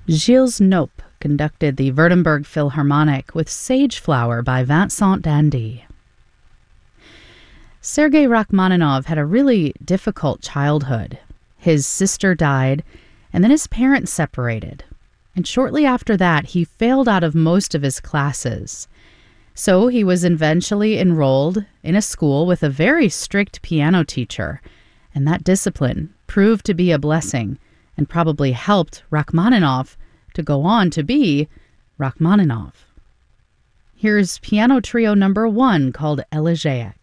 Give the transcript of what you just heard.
Gilles Nope conducted the Württemberg Philharmonic with Sage Flower by Vincent d'Indy. Sergei Rachmaninoff had a really difficult childhood. His sister died, and then his parents separated. And shortly after that, he failed out of most of his classes. So he was eventually enrolled in a school with a very strict piano teacher, and that discipline proved to be a blessing and probably helped Rachmaninoff to go on to be Rachmaninoff. Here's Piano Trio number 1 called Elegiac.